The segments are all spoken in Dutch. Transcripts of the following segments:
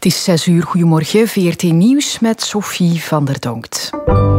is 6:00. Goedemorgen, VRT Nieuws met Sophie van der Donkt.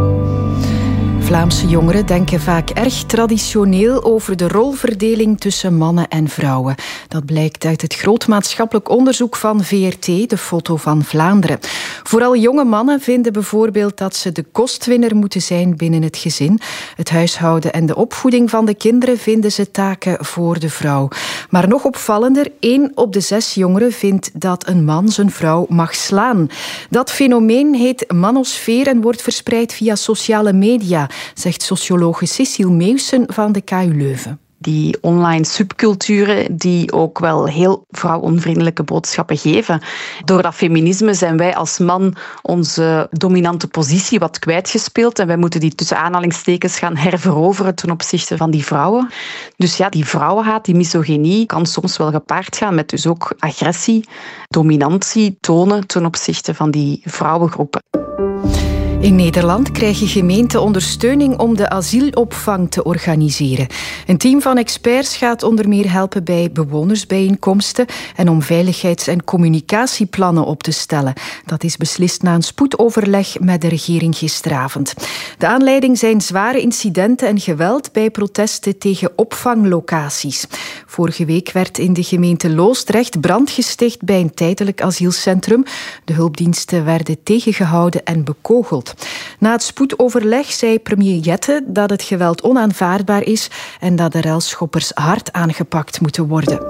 Vlaamse jongeren denken vaak erg traditioneel over de rolverdeling tussen mannen en vrouwen. Dat blijkt uit het groot maatschappelijk onderzoek van VRT, de Foto van Vlaanderen. Vooral jonge mannen vinden bijvoorbeeld dat ze de kostwinner moeten zijn binnen het gezin. Het huishouden en de opvoeding van de kinderen vinden ze taken voor de vrouw. Maar nog opvallender, 1 op de 6 jongeren vindt dat een man zijn vrouw mag slaan. Dat fenomeen heet manosfeer en wordt verspreid via sociale media, zegt sociologe Cecile Meeuwsen van de KU Leuven. Die online subculturen die ook wel heel vrouwonvriendelijke boodschappen geven. Door dat feminisme zijn wij als man onze dominante positie wat kwijtgespeeld en wij moeten die tussen aanhalingstekens gaan herveroveren ten opzichte van die vrouwen. Dus ja, die vrouwenhaat, die misogynie kan soms wel gepaard gaan met dus ook agressie, dominantie tonen ten opzichte van die vrouwengroepen. In Nederland krijgen gemeenten ondersteuning om de asielopvang te organiseren. Een team van experts gaat onder meer helpen bij bewonersbijeenkomsten en om veiligheids- en communicatieplannen op te stellen. Dat is beslist na een spoedoverleg met de regering gisteravond. De aanleiding zijn zware incidenten en geweld bij protesten tegen opvanglocaties. Vorige week werd in de gemeente Loosdrecht brand gesticht bij een tijdelijk asielcentrum. De hulpdiensten werden tegengehouden en bekogeld. Na het spoedoverleg zei premier Jette dat het geweld onaanvaardbaar is en dat de relschoppers hard aangepakt moeten worden.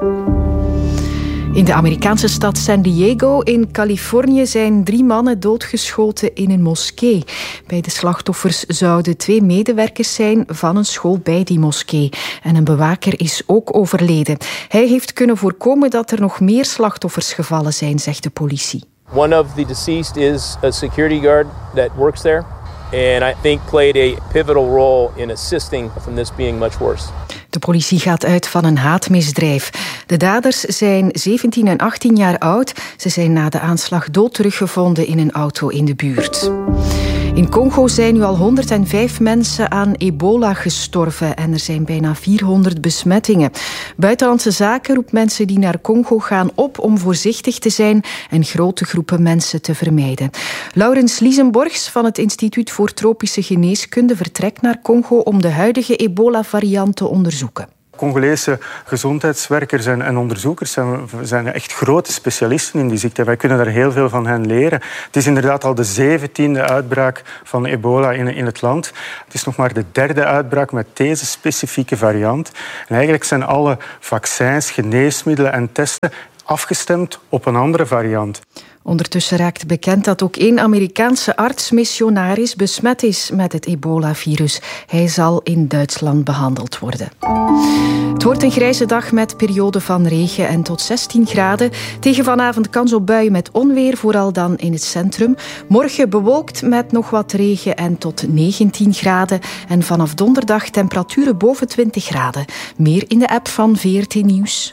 In de Amerikaanse stad San Diego in Californië zijn 3 mannen doodgeschoten in een moskee. Bij de slachtoffers zouden 2 medewerkers zijn van een school bij die moskee. En een bewaker is ook overleden. Hij heeft kunnen voorkomen dat er nog meer slachtoffers gevallen zijn, zegt de politie. One of the deceased is a security guard that works there, and I think played a pivotal role in assisting from this being much worse. De politie gaat uit van een haatmisdrijf. De daders zijn 17 en 18 jaar oud. Ze zijn na de aanslag dood teruggevonden in een auto in de buurt. In Congo zijn nu al 105 mensen aan ebola gestorven en er zijn bijna 400 besmettingen. Buitenlandse Zaken roept mensen die naar Congo gaan op om voorzichtig te zijn en grote groepen mensen te vermijden. Laurens Liesenborgs van het Instituut voor Tropische Geneeskunde vertrekt naar Congo om de huidige ebola-variant te onderzoeken. Congolese gezondheidswerkers en onderzoekers zijn echt grote specialisten in die ziekte. Wij kunnen daar heel veel van hen leren. Het is inderdaad al de 17e uitbraak van ebola in het land. Het is nog maar de 3e uitbraak met deze specifieke variant. En eigenlijk zijn alle vaccins, geneesmiddelen en testen afgestemd op een andere variant. Ondertussen raakt bekend dat ook 1 Amerikaanse arts-missionaris besmet is met het ebola-virus. Hij zal in Duitsland behandeld worden. Het wordt een grijze dag met periode van regen en tot 16 graden. Tegen vanavond kans op buien met onweer, vooral dan in het centrum. Morgen bewolkt met nog wat regen en tot 19 graden. En vanaf donderdag temperaturen boven 20 graden. Meer in de app van VRT Nieuws.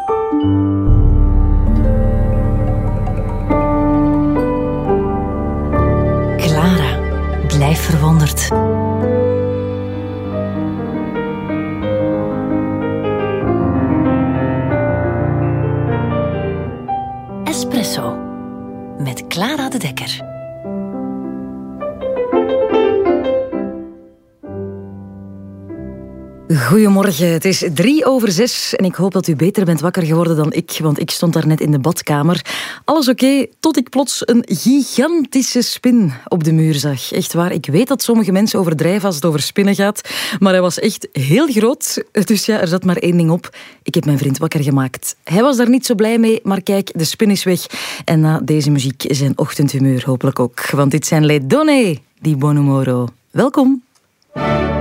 Blijf verwonderd. Espresso met Clara de Dekker. Goedemorgen, het is 6:03 en ik hoop dat u beter bent wakker geworden dan ik, want ik stond daar net in de badkamer. Alles oké, tot ik plots een gigantische spin op de muur zag. Echt waar, ik weet dat sommige mensen overdrijven als het over spinnen gaat, maar hij was echt heel groot. Dus ja, er zat maar 1 ding op. Ik heb mijn vriend wakker gemaakt. Hij was daar niet zo blij mee, maar kijk, de spin is weg. En na deze muziek zijn ochtendhumeur hopelijk ook, want dit zijn Les Données di Buon Umoro. Welkom.